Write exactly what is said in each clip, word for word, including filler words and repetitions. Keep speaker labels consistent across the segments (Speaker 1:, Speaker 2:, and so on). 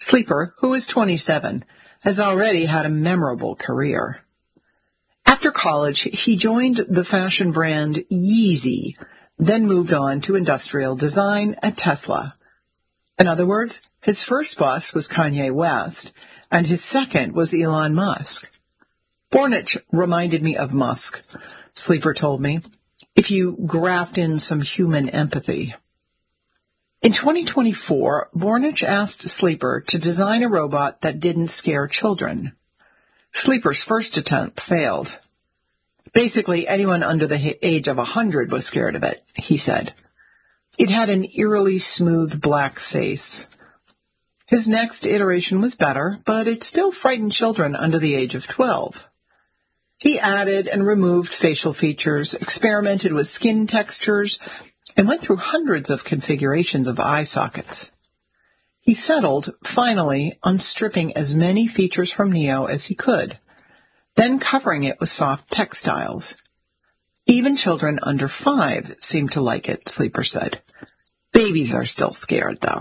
Speaker 1: Sleeper, who is twenty-seven, has already had a memorable career. After college, he joined the fashion brand Yeezy, then moved on to industrial design at Tesla. In other words, his first boss was Kanye West, and his second was Elon Musk. Bornich reminded me of Musk, Sleeper told me, if you graft in some human empathy. In twenty twenty-four, Bornich asked Sleeper to design a robot that didn't scare children. Sleeper's first attempt failed. Basically, anyone under the age of one hundred was scared of it, he said. It had an eerily smooth black face. His next iteration was better, but it still frightened children under the age of twelve. He added and removed facial features, experimented with skin textures, and went through hundreds of configurations of eye sockets. He settled, finally, on stripping as many features from Neo as he could, then covering it with soft textiles. Even children under five seemed to like it, Sleeper said. Babies are still scared, though.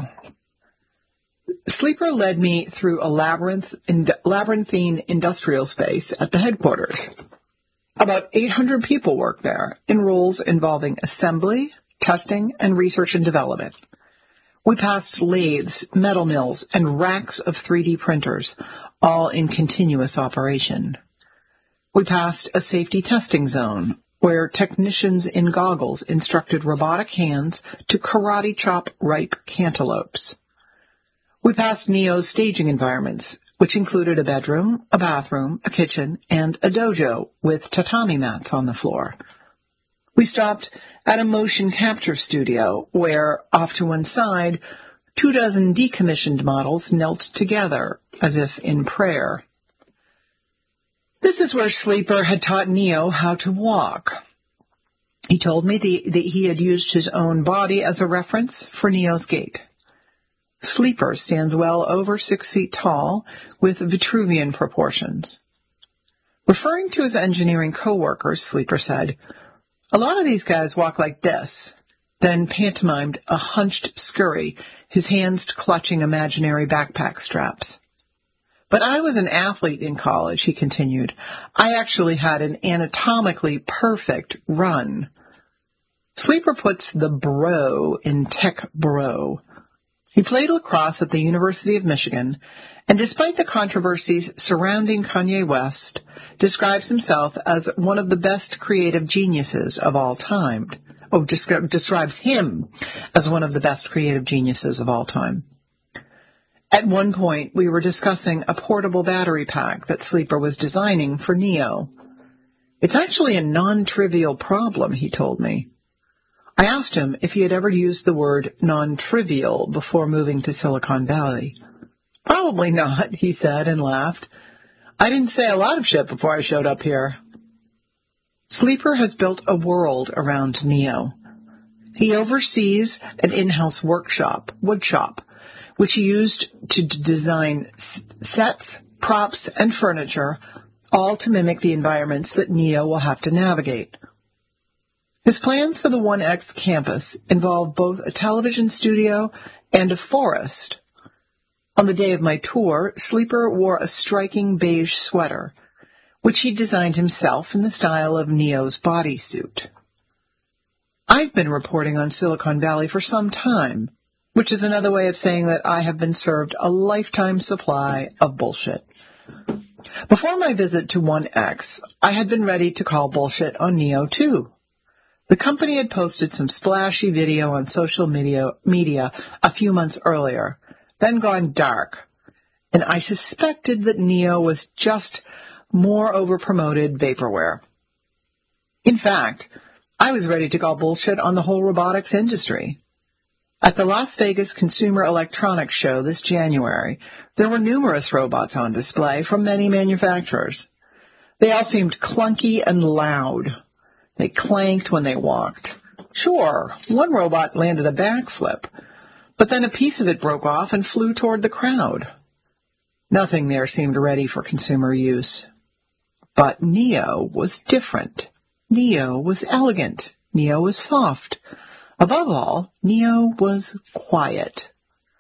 Speaker 1: Sleeper led me through a labyrinth, in, labyrinthine industrial space at the headquarters. About eight hundred people work there, in roles involving assembly, testing, and research and development. We passed lathes, metal mills, and racks of three D printers, all in continuous operation. We passed a safety testing zone, where technicians in goggles instructed robotic hands to karate chop ripe cantaloupes. We passed Neo's staging environments, which included a bedroom, a bathroom, a kitchen, and a dojo with tatami mats on the floor. We stopped at a motion capture studio where, off to one side, two dozen decommissioned models knelt together, as if in prayer. This is where Sleeper had taught Neo how to walk. He told me the, that he had used his own body as a reference for Neo's gait. Sleeper stands well over six feet tall, with Vitruvian proportions. Referring to his engineering co-workers, Sleeper said, "A lot of these guys walk like this," then pantomimed a hunched scurry, his hands clutching imaginary backpack straps. "But I was an athlete in college," he continued. "I actually had an anatomically perfect run." Sleeper puts the bro in tech bro. He played lacrosse at the University of Michigan, and despite the controversies surrounding Kanye West, describes himself as one of the best creative geniuses of all time. Oh, descri- describes him as one of the best creative geniuses of all time. At one point, we were discussing a portable battery pack that Sleeper was designing for Neo. "It's actually a non-trivial problem," he told me. I asked him if he had ever used the word non-trivial before moving to Silicon Valley. "Probably not," he said and laughed. "I didn't say a lot of shit before I showed up here." Sleeper has built a world around Neo. He oversees an in-house workshop, woodshop, which he used to d- design s- sets, props, and furniture, all to mimic the environments that Neo will have to navigate. His plans for the one X campus involve both a television studio and a forest. On the day of my tour, Sleeper wore a striking beige sweater, which he designed himself in the style of Neo's bodysuit. I've been reporting on Silicon Valley for some time, which is another way of saying that I have been served a lifetime supply of bullshit. Before my visit to one X, I had been ready to call bullshit on Neo too. The company had posted some splashy video on social media, media a few months earlier, then gone dark, and I suspected that Neo was just more over-promoted vaporware. In fact, I was ready to call bullshit on the whole robotics industry. At the Las Vegas Consumer Electronics Show this January, there were numerous robots on display from many manufacturers. They all seemed clunky and loud. They clanked when they walked. Sure, one robot landed a backflip, but then a piece of it broke off and flew toward the crowd. Nothing there seemed ready for consumer use. But Neo was different. Neo was elegant. Neo was soft. Above all, Neo was quiet.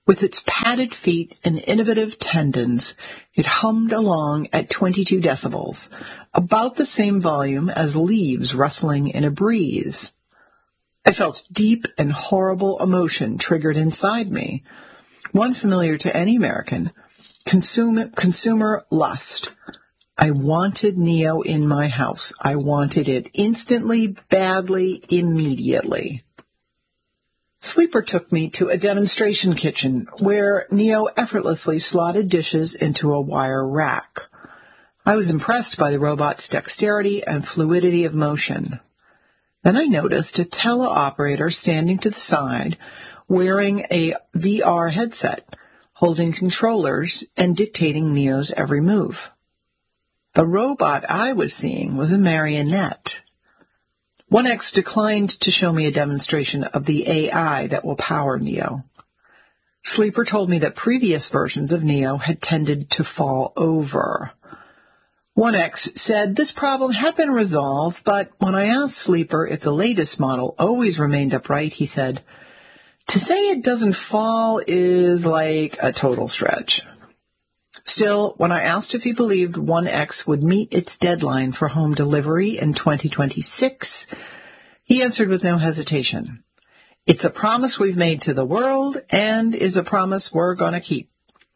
Speaker 1: With its padded feet and innovative tendons, it hummed along at twenty-two decibels, about the same volume as leaves rustling in a breeze. I felt deep and horrible emotion triggered inside me, one familiar to any American, consumer, consumer lust. I wanted Neo in my house. I wanted it instantly, badly, immediately. Sleeper took me to a demonstration kitchen where Neo effortlessly slotted dishes into a wire rack. I was impressed by the robot's dexterity and fluidity of motion. Then I noticed a teleoperator standing to the side, wearing a V R headset, holding controllers and dictating Neo's every move. The robot I was seeing was a marionette. one X declined to show me a demonstration of the A I that will power Neo. Sleeper told me that previous versions of Neo had tended to fall over. one X said this problem had been resolved, but when I asked Sleeper if the latest model always remained upright, he said, "To say it doesn't fall is like a total stretch." Still, when I asked if he believed one X would meet its deadline for home delivery in twenty twenty-six, he answered with no hesitation, "It's a promise we've made to the world and is a promise we're going to keep."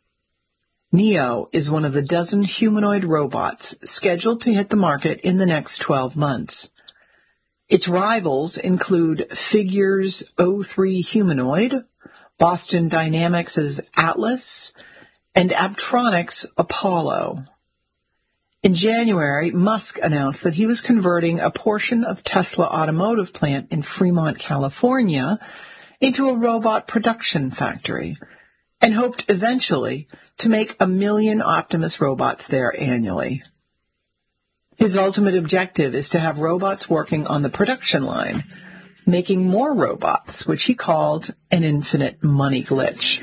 Speaker 1: Neo is one of the dozen humanoid robots scheduled to hit the market in the next twelve months. Its rivals include Figure's O three Humanoid, Boston Dynamics' Atlas, and Abtronics' Apollo. In January, Musk announced that he was converting a portion of Tesla automotive plant in Fremont, California, into a robot production factory, and hoped eventually to make a million Optimus robots there annually. His ultimate objective is to have robots working on the production line, making more robots, which he called an infinite money glitch.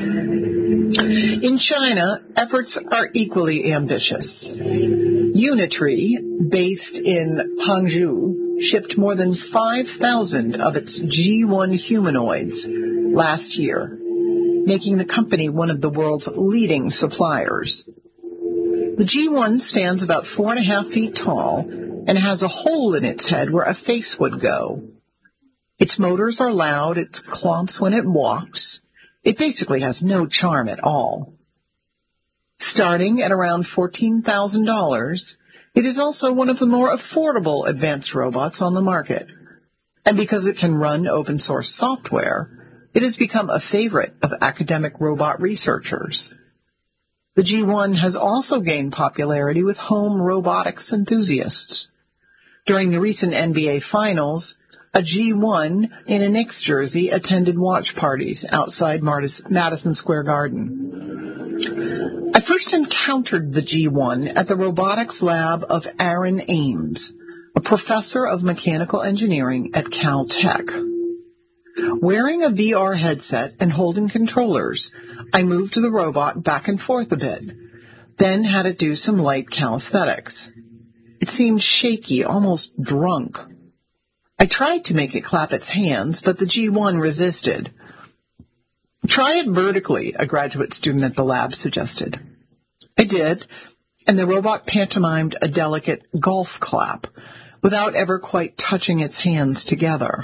Speaker 1: In China, efforts are equally ambitious. Unitree, based in Hangzhou, shipped more than five thousand of its G one humanoids last year, making the company one of the world's leading suppliers. The G one stands about four and a half feet tall and has a hole in its head where a face would go. Its motors are loud, it clomps when it walks. It basically has no charm at all. Starting at around fourteen thousand dollars, it is also one of the more affordable advanced robots on the market. And because it can run open-source software, it has become a favorite of academic robot researchers. The G one has also gained popularity with home robotics enthusiasts. During the recent N B A Finals, a G one in a Knicks jersey attended watch parties outside Madison Square Garden. I first encountered the G one at the robotics lab of Aaron Ames, a professor of mechanical engineering at Caltech. Wearing a V R headset and holding controllers, I moved the robot back and forth a bit, then had it do some light calisthenics. It seemed shaky, almost drunk. I tried to make it clap its hands, but the G one resisted. "Try it vertically," a graduate student at the lab suggested. I did, and the robot pantomimed a delicate golf clap without ever quite touching its hands together.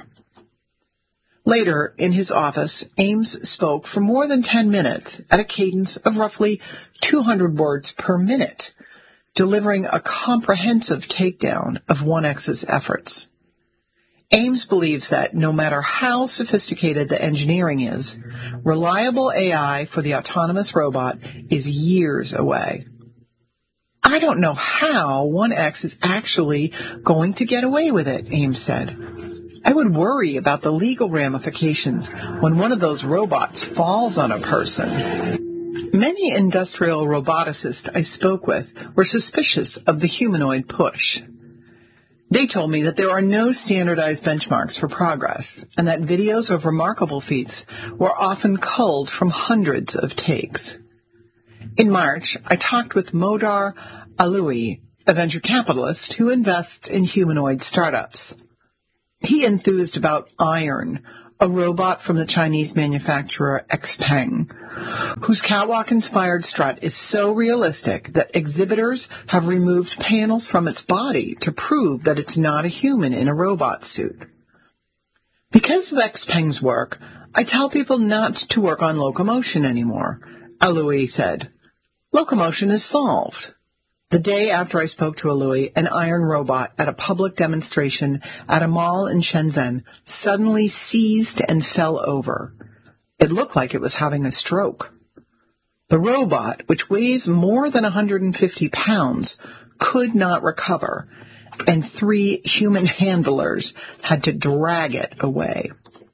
Speaker 1: Later, in his office, Ames spoke for more than ten minutes at a cadence of roughly two hundred words per minute, delivering a comprehensive takedown of one X's efforts. Ames believes that no matter how sophisticated the engineering is, reliable A I for the autonomous robot is years away. "I don't know how one X is actually going to get away with it," Ames said. "I would worry about the legal ramifications when one of those robots falls on a person." Many industrial roboticists I spoke with were suspicious of the humanoid push. They told me that there are no standardized benchmarks for progress, and that videos of remarkable feats were often culled from hundreds of takes. In March, I talked with Modar Aloui, a venture capitalist who invests in humanoid startups. He enthused about Iron, a robot from the Chinese manufacturer Xpeng, whose catwalk-inspired strut is so realistic that exhibitors have removed panels from its body to prove that it's not a human in a robot suit. Because of Xpeng's work, I tell people not to work on locomotion anymore, Alui said. Locomotion is solved. The day after I spoke to Alui, an iron robot at a public demonstration at a mall in Shenzhen suddenly seized and fell over. It looked like it was having a stroke. The robot, which weighs more than one hundred fifty pounds, could not recover, and three human handlers had to drag it away.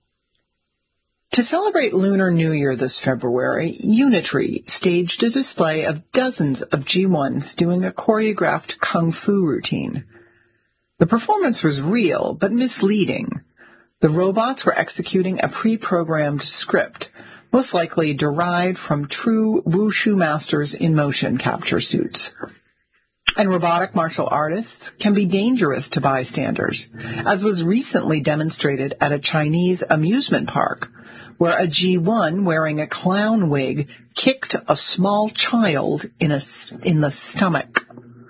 Speaker 1: To celebrate Lunar New Year this February, Unitree staged a display of dozens of G ones doing a choreographed kung fu routine. The performance was real, but misleading. The robots were executing a pre-programmed script, most likely derived from true wushu masters in motion capture suits. And robotic martial artists can be dangerous to bystanders, as was recently demonstrated at a Chinese amusement park, where a G one wearing a clown wig kicked a small child in, a, in the stomach.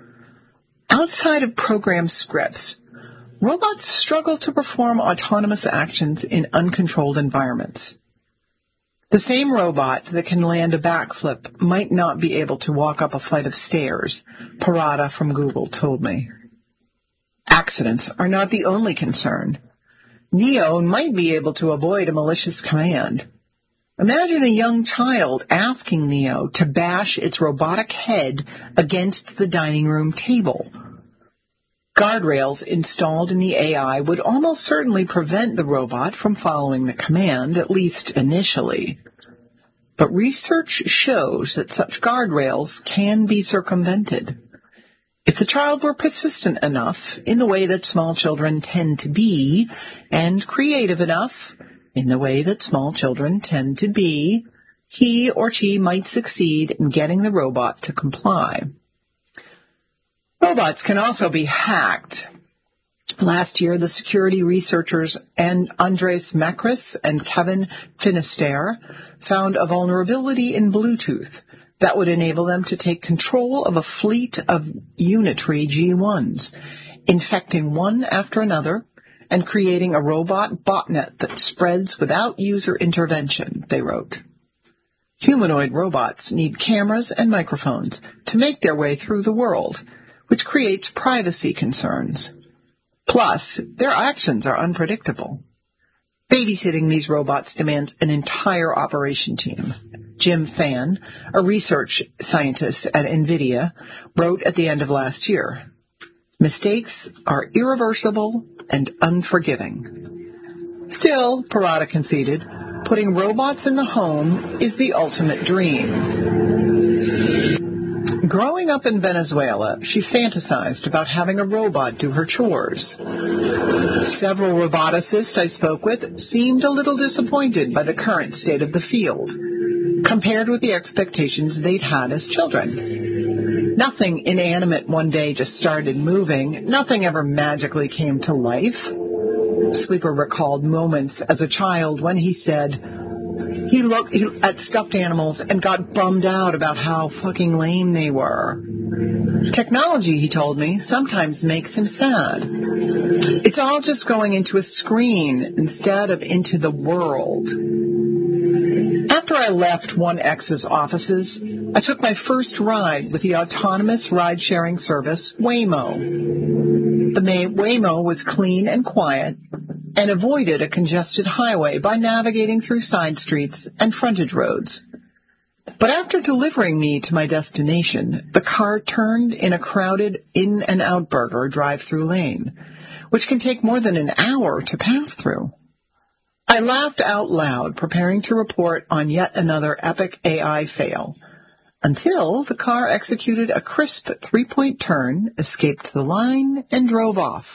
Speaker 1: Outside of program scripts, robots struggle to perform autonomous actions in uncontrolled environments. The same robot that can land a backflip might not be able to walk up a flight of stairs, Parada from Google told me. Accidents are not the only concern. Neo might be able to avoid a malicious command. Imagine a young child asking Neo to bash its robotic head against the dining room table. Guardrails installed in the A I would almost certainly prevent the robot from following the command, at least initially. But research shows that such guardrails can be circumvented. If the child were persistent enough, in the way that small children tend to be, and creative enough, in the way that small children tend to be, he or she might succeed in getting the robot to comply. Robots can also be hacked. Last year, the security researchers and Andres Macris and Kevin Finisterre found a vulnerability in Bluetooth that would enable them to take control of a fleet of Unitree G ones, infecting one after another and creating a robot botnet that spreads without user intervention, they wrote. Humanoid robots need cameras and microphones to make their way through the world, which creates privacy concerns. Plus, their actions are unpredictable. Babysitting these robots demands an entire operation team. Jim Fan, a research scientist at NVIDIA, wrote at the end of last year, "Mistakes are irreversible and unforgiving." Still, Parada conceded, putting robots in the home is the ultimate dream. Growing up in Venezuela, she fantasized about having a robot do her chores. Several roboticists I spoke with seemed a little disappointed by the current state of the field, compared with the expectations they'd had as children. Nothing inanimate one day just started moving. Nothing ever magically came to life. Sleeper recalled moments as a child when he said he looked at stuffed animals and got bummed out about how fucking lame they were. Technology, he told me, sometimes makes him sad. It's all just going into a screen instead of into the world. After I left one X's offices, I took my first ride with the autonomous ride-sharing service Waymo. The Waymo was clean and quiet and avoided a congested highway by navigating through side streets and frontage roads. But after delivering me to my destination, the car turned in a crowded In-N-Out Burger drive-through lane, which can take more than an hour to pass through. I laughed out loud, preparing to report on yet another epic A I fail, until the car executed a crisp three-point turn, escaped the line, and drove off.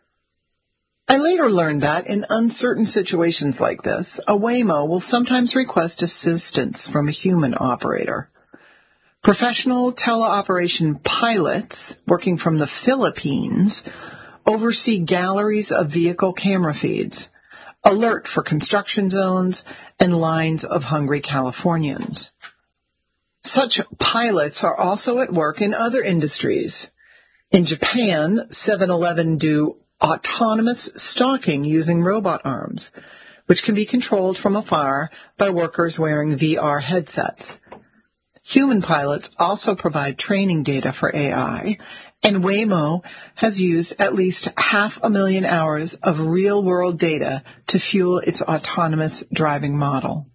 Speaker 1: I later learned that in uncertain situations like this, a Waymo will sometimes request assistance from a human operator. Professional teleoperation pilots working from the Philippines oversee galleries of vehicle camera feeds, alert for construction zones and lines of hungry Californians. Such pilots are also at work in other industries. In Japan, seven eleven do autonomous stalking using robot arms, which can be controlled from afar by workers wearing V R headsets. Human pilots also provide training data for A I, and Waymo has used at least half a million hours of real-world data to fuel its autonomous driving model.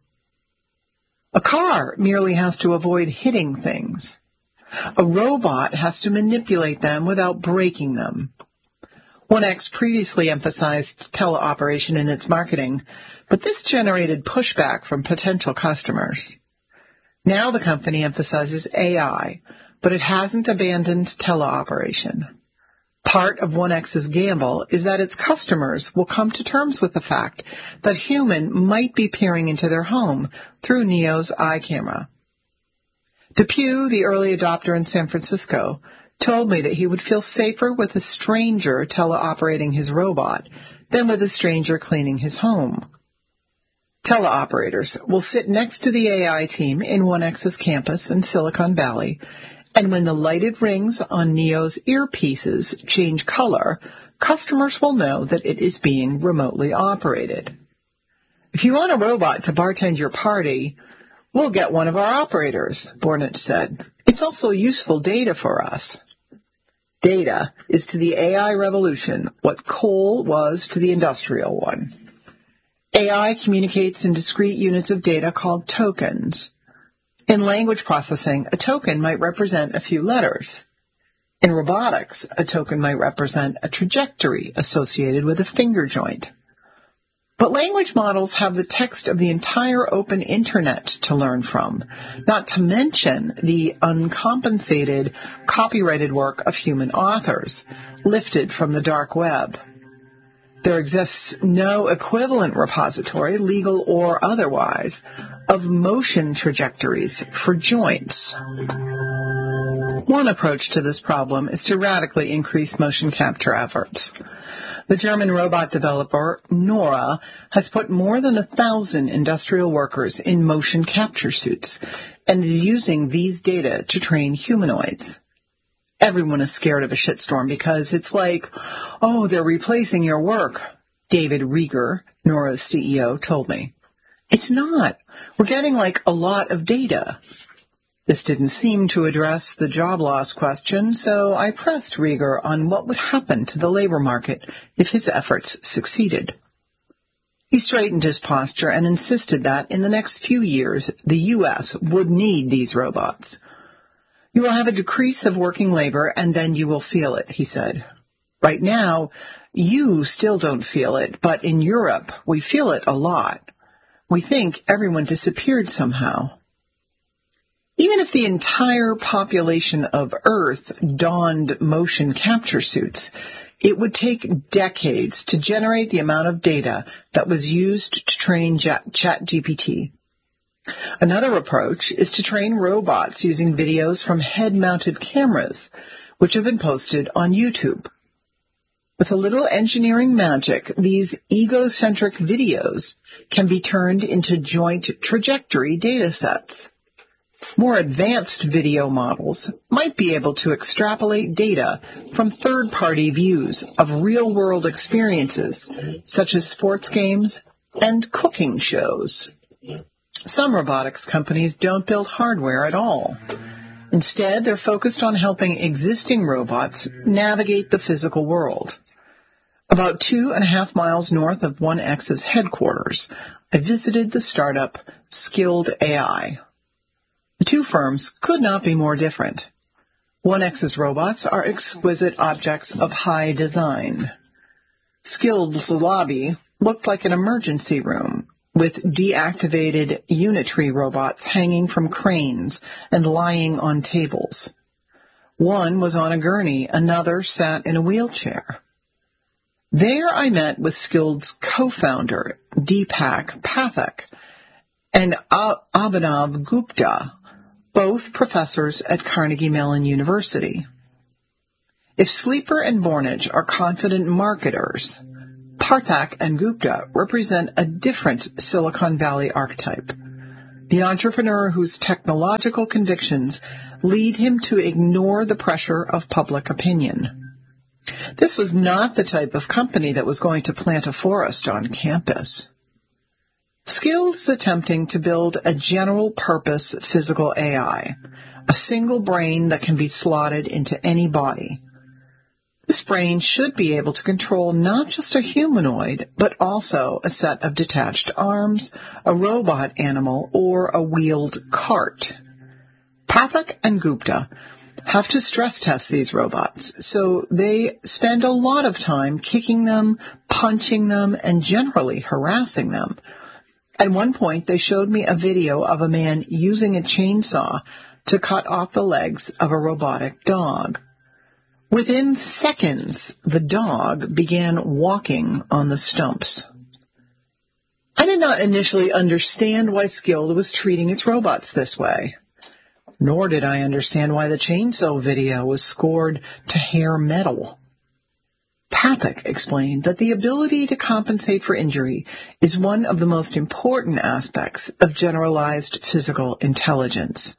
Speaker 1: A car merely has to avoid hitting things. A robot has to manipulate them without breaking them. one X previously emphasized teleoperation in its marketing, but this generated pushback from potential customers. Now the company emphasizes A I, but it hasn't abandoned teleoperation. Part of one X's gamble is that its customers will come to terms with the fact that human might be peering into their home through Neo's eye camera. Depew, the early adopter in San Francisco, told me that he would feel safer with a stranger teleoperating his robot than with a stranger cleaning his home. Teleoperators will sit next to the A I team in one X's campus in Silicon Valley, and when the lighted rings on Neo's earpieces change color, customers will know that it is being remotely operated. If you want a robot to bartend your party, we'll get one of our operators, Bornich said. It's also useful data for us. Data is to the A I revolution what coal was to the industrial one. A I communicates in discrete units of data called tokens. In language processing, a token might represent a few letters. In robotics, a token might represent a trajectory associated with a finger joint. But language models have the text of the entire open internet to learn from, not to mention the uncompensated, copyrighted work of human authors, lifted from the dark web. There exists no equivalent repository, legal or otherwise, of motion trajectories for joints. One approach to this problem is to radically increase motion capture efforts. The German robot developer Nora has put more than a thousand industrial workers in motion capture suits and is using these data to train humanoids. Everyone is scared of a shitstorm because it's like, oh, they're replacing your work, David Rieger, Nora's C E O, told me. It's not. We're getting like a lot of data. This didn't seem to address the job loss question, so I pressed Rieger on what would happen to the labor market if his efforts succeeded. He straightened his posture and insisted that in the next few years, the U S would need these robots. You will have a decrease of working labor, and then you will feel it, he said. Right now, you still don't feel it, but in Europe, we feel it a lot. We think everyone disappeared somehow. Even if the entire population of Earth donned motion capture suits, it would take decades to generate the amount of data that was used to train ChatGPT. Another approach is to train robots using videos from head-mounted cameras, which have been posted on YouTube. With a little engineering magic, these egocentric videos can be turned into joint trajectory data sets. More advanced video models might be able to extrapolate data from third-party views of real-world experiences, such as sports games and cooking shows. Some robotics companies don't build hardware at all. Instead, they're focused on helping existing robots navigate the physical world. About two and a half miles north of one X's headquarters, I visited the startup Skilled A I. The two firms could not be more different. one X's robots are exquisite objects of high design. Skilled's lobby looked like an emergency room, with deactivated Unitree robots hanging from cranes and lying on tables. One was on a gurney, another sat in a wheelchair. There I met with Skilled's co-founder, Deepak Pathak, and Abhinav Gupta, both professors at Carnegie Mellon University. If Sleeper and Bornich are confident marketers, Pathak and Gupta represent a different Silicon Valley archetype. The entrepreneur whose technological convictions lead him to ignore the pressure of public opinion. This was not the type of company that was going to plant a forest on campus. Skilled is attempting to build a general-purpose physical A I, a single brain that can be slotted into any body. This brain should be able to control not just a humanoid, but also a set of detached arms, a robot animal, or a wheeled cart. Pathak and Gupta have to stress test these robots, so they spend a lot of time kicking them, punching them, and generally harassing them. At one point, they showed me a video of a man using a chainsaw to cut off the legs of a robotic dog. Within seconds, the dog began walking on the stumps. I did not initially understand why Skilled was treating its robots this way, nor did I understand why the chainsaw video was scored to hair metal. Pathak explained that the ability to compensate for injury is one of the most important aspects of generalized physical intelligence.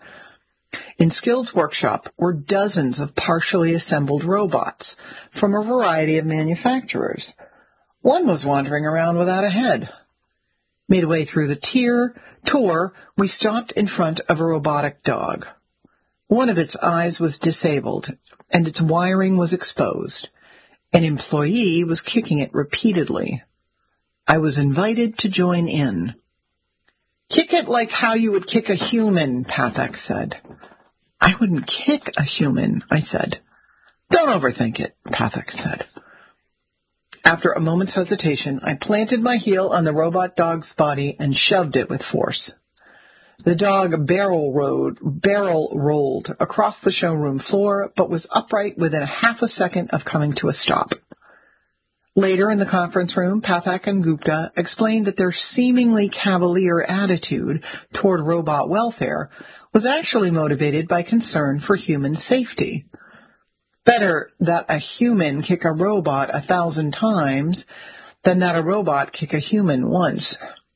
Speaker 1: In Skilled's workshop were dozens of partially assembled robots from a variety of manufacturers. One was wandering around without a head. Midway through the tier, tour, we stopped in front of a robotic dog. One of its eyes was disabled, and its wiring was exposed. An employee was kicking it repeatedly. I was invited to join in. "Kick it like how you would kick a human," Pathak said. "I wouldn't kick a human," I said. "Don't overthink it," Pathak said. After a moment's hesitation, I planted my heel on the robot dog's body and shoved it with force. The dog barrel rolled, barrel rolled across the showroom floor, but was upright within a half a second of coming to a stop. Later in the conference room, Pathak and Gupta explained that their seemingly cavalier attitude toward robot welfare was actually motivated by concern for human safety. Better that a human kick a robot a thousand times than that a robot kick a human once.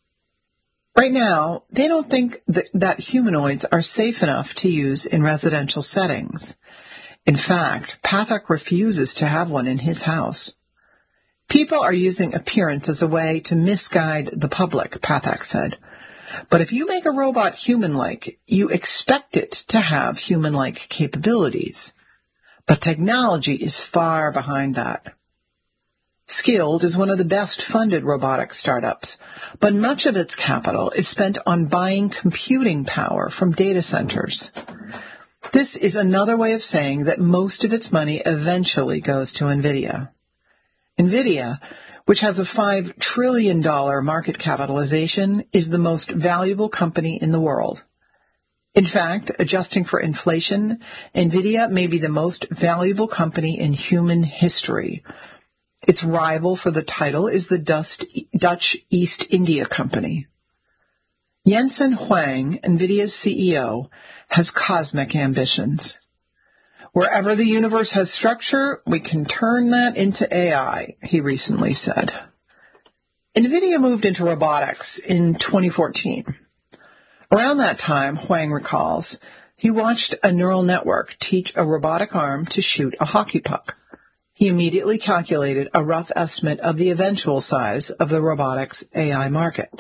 Speaker 1: Right now, they don't think that, that humanoids are safe enough to use in residential settings. In fact, Pathak refuses to have one in his house. People are using appearance as a way to misguide the public, Pathak said. But if you make a robot human-like, you expect it to have human-like capabilities. But technology is far behind that. Skilled is one of the best-funded robotic startups, but much of its capital is spent on buying computing power from data centers. This is another way of saying that most of its money eventually goes to NVIDIA. NVIDIA, which has a five trillion dollars market capitalization, is the most valuable company in the world. In fact, adjusting for inflation, NVIDIA may be the most valuable company in human history. Its rival for the title is the Dutch East India Company. Jensen Huang, NVIDIA's C E O, has cosmic ambitions. "Wherever the universe has structure, we can turn that into A I," he recently said. NVIDIA moved into robotics in twenty fourteen. Around that time, Huang recalls, he watched a neural network teach a robotic arm to shoot a hockey puck. He immediately calculated a rough estimate of the eventual size of the robotics A I market.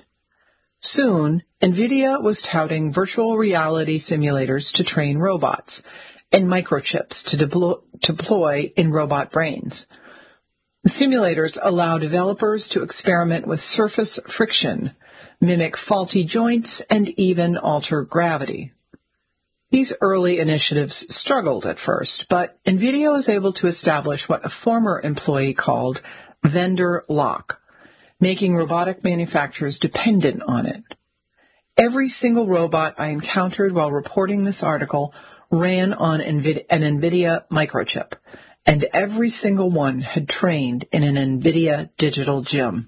Speaker 1: Soon, NVIDIA was touting virtual reality simulators to train robots and microchips to deploy, deploy in robot brains. The simulators allow developers to experiment with surface friction, mimic faulty joints, and even alter gravity. These early initiatives struggled at first, but NVIDIA was able to establish what a former employee called vendor lock, making robotic manufacturers dependent on it. Every single robot I encountered while reporting this article ran on an NVIDIA microchip, and every single one had trained in an NVIDIA digital gym.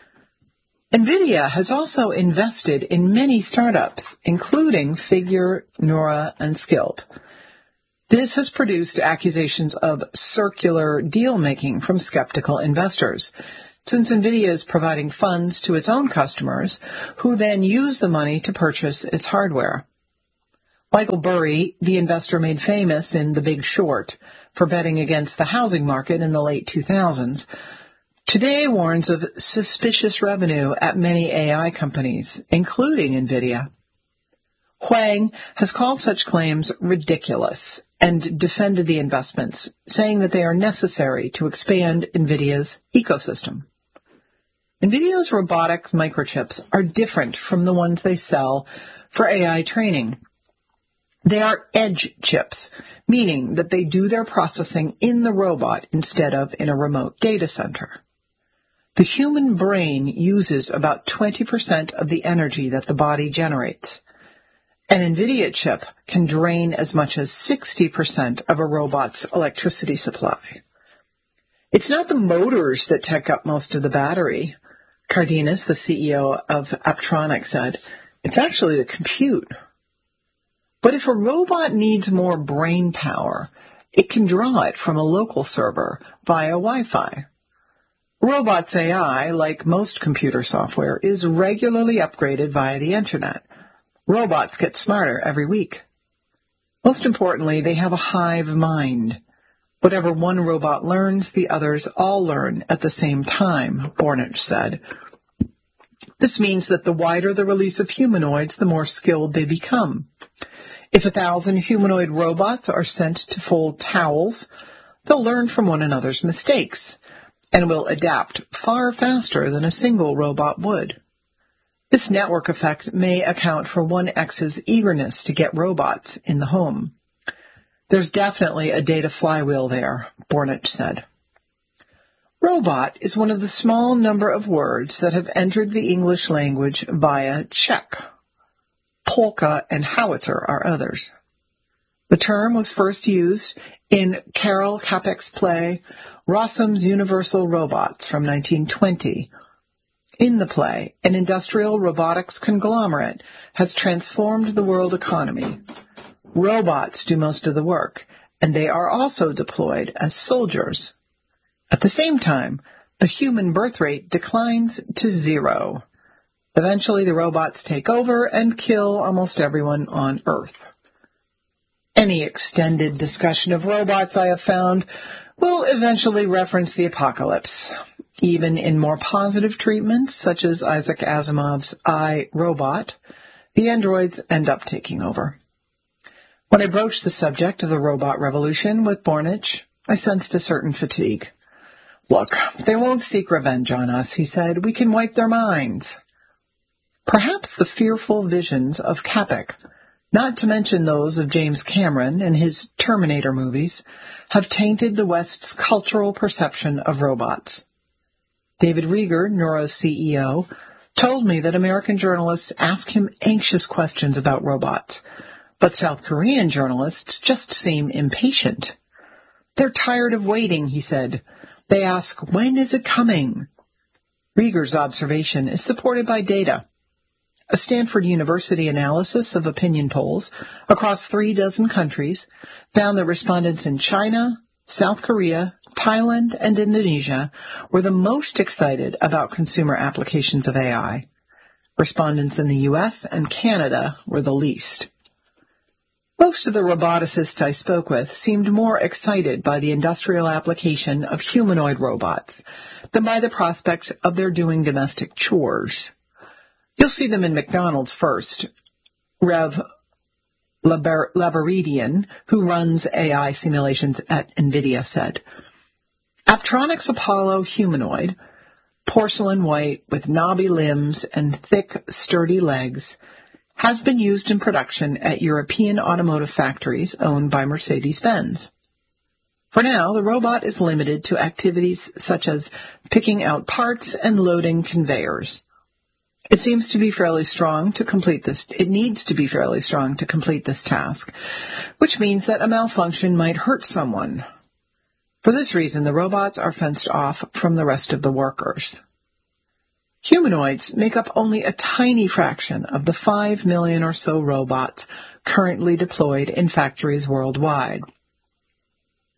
Speaker 1: NVIDIA has also invested in many startups, including Figure, Neura, and Skilled. This has produced accusations of circular deal-making from skeptical investors, since NVIDIA is providing funds to its own customers, who then use the money to purchase its hardware. Michael Burry, the investor made famous in The Big Short for betting against the housing market in the late two thousands, today warns of suspicious revenue at many A I companies, including NVIDIA. Huang has called such claims ridiculous and defended the investments, saying that they are necessary to expand NVIDIA's ecosystem. NVIDIA's robotic microchips are different from the ones they sell for A I training. They are edge chips, meaning that they do their processing in the robot instead of in a remote data center. The human brain uses about twenty percent of the energy that the body generates. An NVIDIA chip can drain as much as sixty percent of a robot's electricity supply. It's not the motors that take up most of the battery, Cardenas, the C E O of Apptronik, said. It's actually the compute. But if a robot needs more brain power, it can draw it from a local server via Wi-Fi. Robots A I, like most computer software, is regularly upgraded via the Internet. Robots get smarter every week. Most importantly, they have a hive mind. Whatever one robot learns, the others all learn at the same time, Bornich said. This means that the wider the release of humanoids, the more skilled they become. If a thousand humanoid robots are sent to fold towels, they'll learn from one another's mistakes and will adapt far faster than a single robot would. This network effect may account for one X's eagerness to get robots in the home. There's definitely a data flywheel there, Bornich said. Robot is one of the small number of words that have entered the English language via Czech. Polka and howitzer are others. The term was first used in Karel Čapek's play Rossum's Universal Robots from nineteen twenty. In the play, an industrial robotics conglomerate has transformed the world economy. Robots do most of the work, and they are also deployed as soldiers. At the same time, the human birth rate declines to zero. Eventually, the robots take over and kill almost everyone on Earth. Any extended discussion of robots, I have found, will eventually reference the apocalypse. Even in more positive treatments, such as Isaac Asimov's I, Robot, the androids end up taking over. When I broached the subject of the robot revolution with Bornich, I sensed a certain fatigue. Look, they won't seek revenge on us, he said. We can wipe their minds. Perhaps the fearful visions of Čapek, not to mention those of James Cameron and his Terminator movies, have tainted the West's cultural perception of robots. David Rieger, Neuro's C E O, told me that American journalists ask him anxious questions about robots, but South Korean journalists just seem impatient. They're tired of waiting, he said. They ask, when is it coming? Rieger's observation is supported by data. A Stanford University analysis of opinion polls across three dozen countries found that respondents in China, South Korea, Thailand, and Indonesia were the most excited about consumer applications of A I. Respondents in the U S and Canada were the least. Most of the roboticists I spoke with seemed more excited by the industrial application of humanoid robots than by the prospect of their doing domestic chores. You'll see them in McDonald's first. Rev Laberidian, who runs A I simulations at NVIDIA, said, Apptronik's Apollo humanoid, porcelain white with knobby limbs and thick, sturdy legs, has been used in production at European automotive factories owned by Mercedes-Benz. For now, the robot is limited to activities such as picking out parts and loading conveyors. It seems to be fairly strong to complete this. It needs to be fairly strong to complete this task, which means that a malfunction might hurt someone. For this reason, the robots are fenced off from the rest of the workers. Humanoids make up only a tiny fraction of the five million or so robots currently deployed in factories worldwide.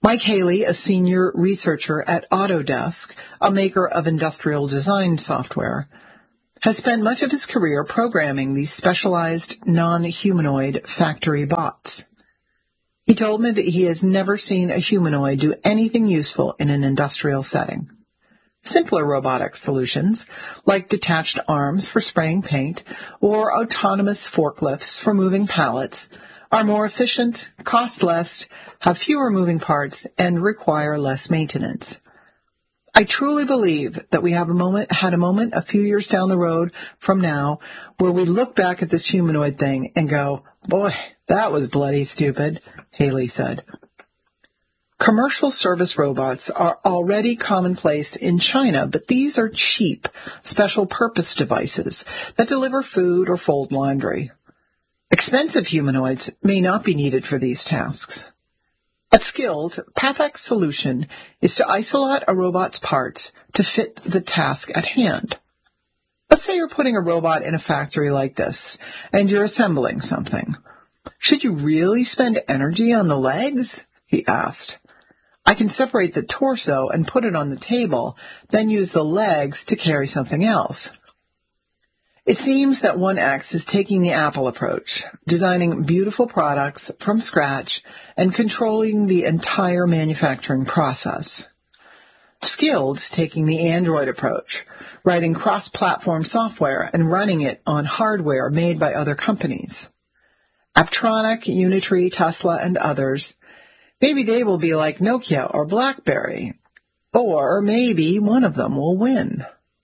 Speaker 1: Mike Haley, a senior researcher at Autodesk, a maker of industrial design software, has spent much of his career programming these specialized non-humanoid factory bots. He told me that he has never seen a humanoid do anything useful in an industrial setting. Simpler robotic solutions, like detached arms for spraying paint or autonomous forklifts for moving pallets, are more efficient, cost less, have fewer moving parts, and require less maintenance. I truly believe that we have a moment, had a moment a few years down the road from now where we look back at this humanoid thing and go, boy, that was bloody stupid, Haley said. Commercial service robots are already commonplace in China, but these are cheap, special-purpose devices that deliver food or fold laundry. Expensive humanoids may not be needed for these tasks. At Skilled, PathX's solution is to isolate a robot's parts to fit the task at hand. Let's say you're putting a robot in a factory like this, and you're assembling something. Should you really spend energy on the legs? He asked. I can separate the torso and put it on the table, then use the legs to carry something else. It seems that one X is taking the Apple approach, designing beautiful products from scratch and controlling the entire manufacturing process. Skilled's taking the Android approach, writing cross-platform software and running it on hardware made by other companies. Apptronik, Unitree, Tesla, and others, maybe they will be like Nokia or BlackBerry, or maybe one of them will win.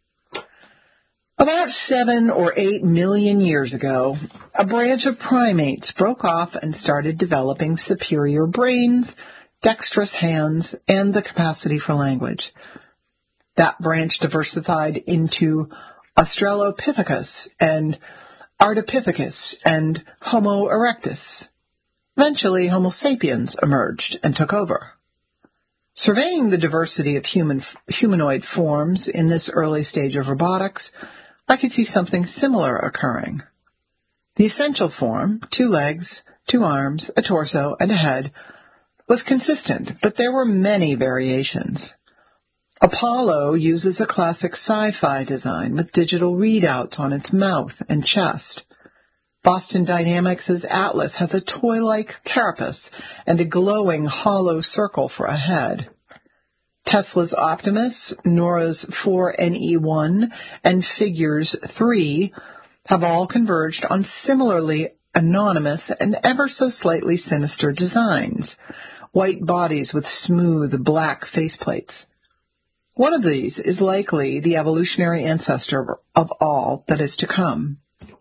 Speaker 1: About seven or eight million years ago, a branch of primates broke off and started developing superior brains, dexterous hands, and the capacity for language. That branch diversified into Australopithecus and Ardipithecus and Homo erectus. Eventually, Homo sapiens emerged and took over. Surveying the diversity of human humanoid forms in this early stage of robotics, I could see something similar occurring. The essential form, two legs, two arms, a torso, and a head, was consistent, but there were many variations. Apollo uses a classic sci-fi design with digital readouts on its mouth and chest. Boston Dynamics' Atlas has a toy-like carapace and a glowing hollow circle for a head. Tesla's Optimus, Nora's four N E one, and Figure's three have all converged on similarly anonymous and ever so slightly sinister designs, white bodies with smooth black faceplates. One of these is likely the evolutionary ancestor of all that is to come.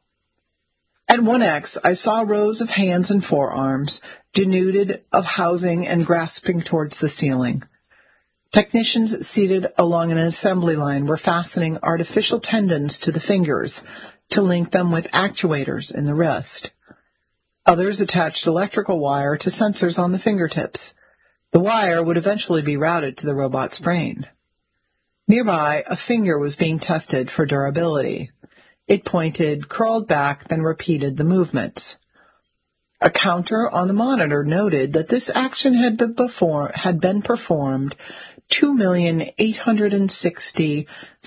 Speaker 1: At one X, I saw rows of hands and forearms, denuded of housing and grasping towards the ceiling. Technicians seated along an assembly line were fastening artificial tendons to the fingers to link them with actuators in the wrist. Others attached electrical wire to sensors on the fingertips. The wire would eventually be routed to the robot's brain. Nearby, a finger was being tested for durability. It pointed, crawled back, then repeated the movements. A counter on the monitor noted that this action had been, before, had been performed two million eight hundred sixty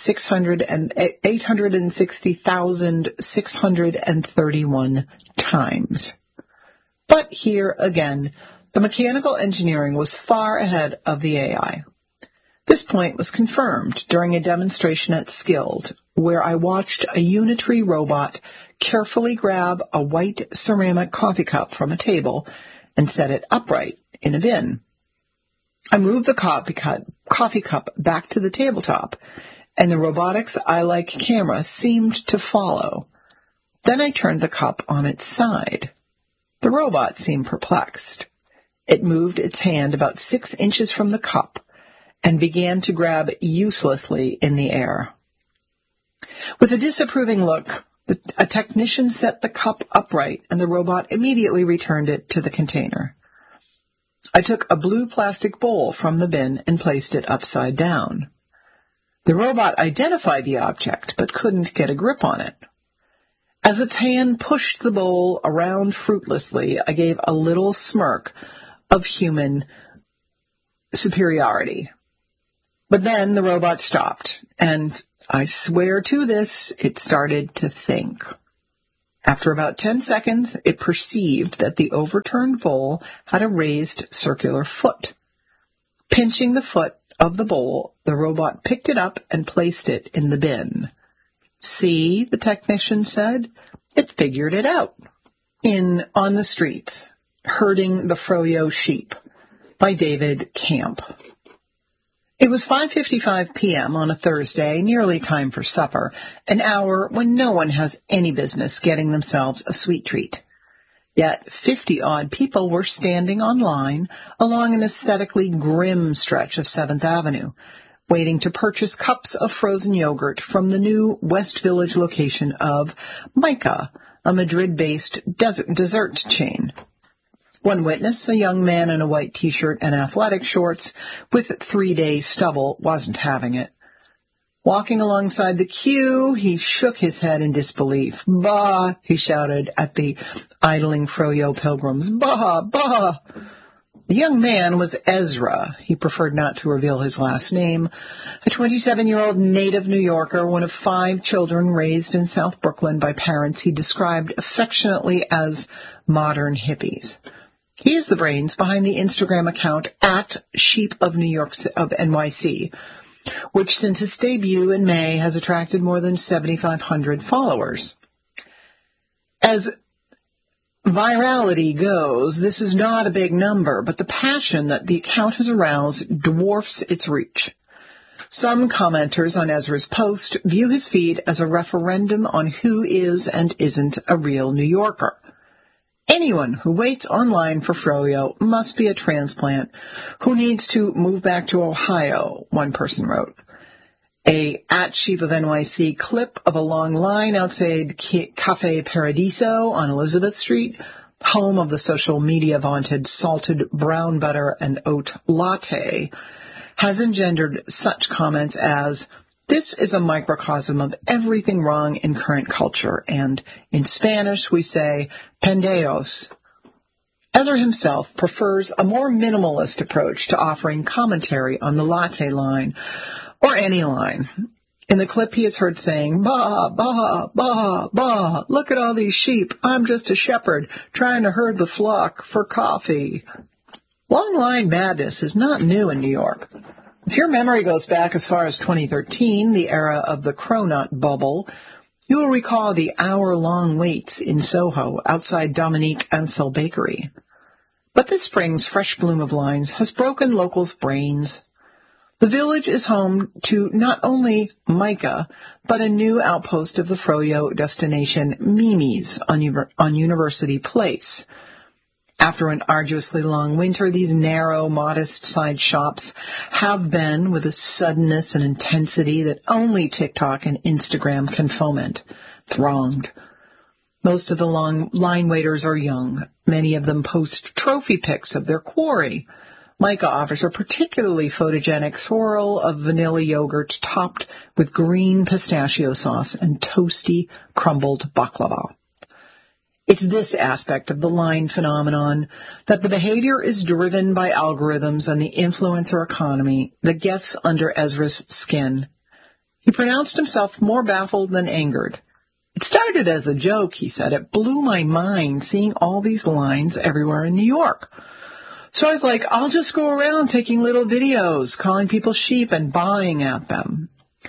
Speaker 1: thousand six hundred thirty-one times. But here again, the mechanical engineering was far ahead of the A I. This point was confirmed during a demonstration at Skilled, where I watched a Unitree robot carefully grab a white ceramic coffee cup from a table and set it upright in a bin. I moved the coffee cup, coffee cup back to the tabletop, and the robotics eye-like camera seemed to follow. Then I turned the cup on its side. The robot seemed perplexed. It moved its hand about six inches from the cup and began to grab uselessly in the air. With a disapproving look, a technician set the cup upright, and the robot immediately returned it to the container. I took a blue plastic bowl from the bin and placed it upside down. The robot identified the object, but couldn't get a grip on it. As its hand pushed the bowl around fruitlessly, I gave a little smirk of human superiority. But then the robot stopped, and I swear to this, it started to think. After about ten seconds, it perceived that the overturned bowl had a raised circular foot. Pinching the foot of the bowl, the robot picked it up and placed it in the bin. See, the technician said, it figured it out. In On the Streets, Herding the Froyo Sheep by David Camp. It was five fifty-five p.m. on a Thursday, nearly time for supper, an hour when no one has any business getting themselves a sweet treat. Yet fifty-odd people were standing on line along an aesthetically grim stretch of seventh Avenue, waiting to purchase cups of frozen yogurt from the new West Village location of Mica, a Madrid-based desert, dessert chain. One witness, a young man in a white T-shirt and athletic shorts with three-day stubble, wasn't having it. Walking alongside the queue, he shook his head in disbelief. "Bah!" he shouted at the idling Froyo pilgrims. "Bah! Bah!" The young man was Ezra. He preferred not to reveal his last name. A twenty-seven-year-old native New Yorker, one of five children raised in South Brooklyn by parents he described affectionately as modern hippies. He is the brains behind the Instagram account at Sheep of New York of N Y C, which since its debut in May has attracted more than seventy-five hundred followers. As virality goes, this is not a big number, but the passion that the account has aroused dwarfs its reach. Some commenters on Ezra's post view his feed as a referendum on who is and isn't a real New Yorker. Anyone who waits online for Froyo must be a transplant who needs to move back to Ohio, one person wrote. A at Sheep of N Y C clip of a long line outside Cafe Paradiso on Elizabeth Street, home of the social media vaunted salted brown butter and oat latte, has engendered such comments as, "This is a microcosm of everything wrong in current culture," and in Spanish we say, "Pendeos." Ezra himself prefers a more minimalist approach to offering commentary on the latte line, or any line. In the clip he is heard saying, "Bah, bah, bah, bah, look at all these sheep. I'm just a shepherd trying to herd the flock for coffee." Long line madness is not new in New York. If your memory goes back as far as twenty thirteen, the era of the cronut bubble, you will recall the hour-long waits in Soho outside Dominique Ansel Bakery. But this spring's fresh bloom of lines has broken locals' brains. The village is home to not only Mica, but a new outpost of the Froyo destination, Mimi's, on, on University Place. After an arduously long winter, these narrow, modest-sized shops have been, with a suddenness and intensity that only TikTok and Instagram can foment, thronged. Most of the long line waiters are young. Many of them post trophy pics of their quarry. Mica offers a particularly photogenic swirl of vanilla yogurt topped with green pistachio sauce and toasty, crumbled baklava. It's this aspect of the line phenomenon, that the behavior is driven by algorithms and the influencer economy, that gets under Ezra's skin. He pronounced himself more baffled than angered. "It started as a joke," he said. "It blew my mind seeing all these lines everywhere in New York. So I was like, I'll just go around taking little videos, calling people sheep and buying at them."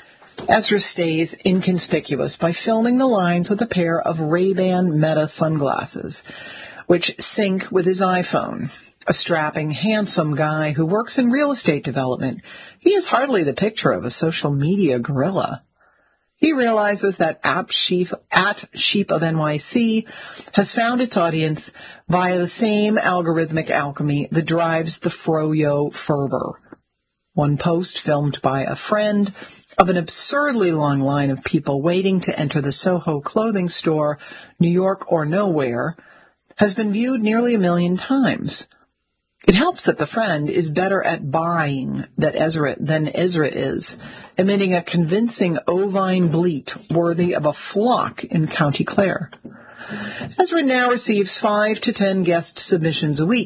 Speaker 1: Ezra stays inconspicuous by filming the lines with a pair of Ray-Ban Meta sunglasses, which sync with his iPhone. A strapping, handsome guy who works in real estate development, he is hardly the picture of a social media gorilla. He realizes that at Sheep, at Sheep of N Y C has found its audience via the same algorithmic alchemy that drives the Froyo fervor. One post filmed by a friend of an absurdly long line of people waiting to enter the Soho clothing store, New York or nowhere, has been viewed nearly a million times. It helps that the friend is better at buying that Ezra than Ezra is, emitting a convincing ovine bleat worthy of a flock in County Clare. Ezra now receives five to ten guest submissions a week.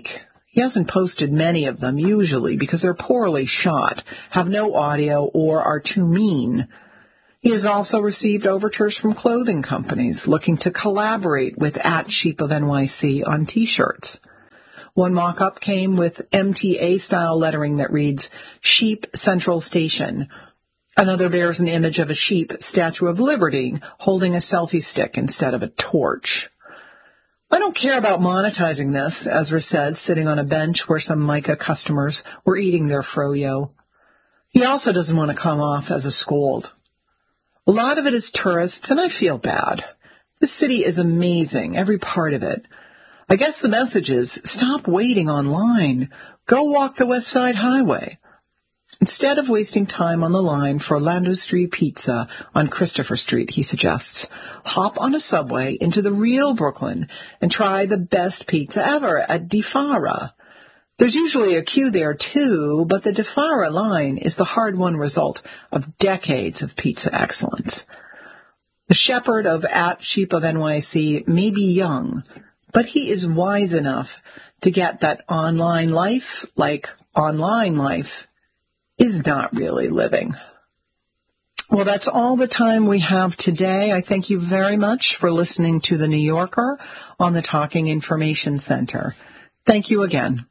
Speaker 1: He hasn't posted many of them, usually because they're poorly shot, have no audio, or are too mean. He has also received overtures from clothing companies looking to collaborate with at Sheep of N Y C on T-shirts. One mock-up came with M T A-style lettering that reads, Sheep Central Station. Another bears an image of a sheep Statue of Liberty holding a selfie stick instead of a torch. I don't care about monetizing this, Ezra said, sitting on a bench where some Mica customers were eating their froyo. He also doesn't want to come off as a scold. A lot of it is tourists, and I feel bad. This city is amazing, every part of it. I guess the message is, stop waiting online. Go walk the West Side Highway. Instead of wasting time on the line for Orlando Street Pizza on Christopher Street, he suggests, hop on a subway into the real Brooklyn and try the best pizza ever at Di Fara. There's usually a queue there, too, but the Di Fara line is the hard-won result of decades of pizza excellence. The shepherd of at Sheep of N Y C may be young, but he is wise enough to get that online life, like online life, is not really living. Well, that's all the time we have today. I thank you very much for listening to The New Yorker on the Talking Information Center. Thank you again.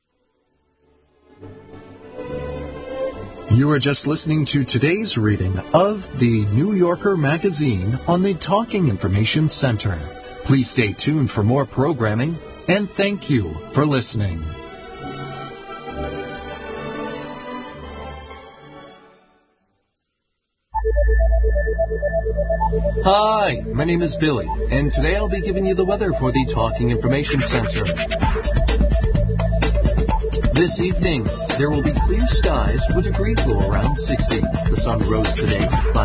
Speaker 2: You are just listening to today's reading of The New Yorker magazine on the Talking Information Center. Please stay tuned for more programming, and thank you for listening. Hi, my name is Billy, and today I'll be giving you the weather for the Talking Information Center. This evening, there will be clear skies with a breeze low around sixty. The sun rose today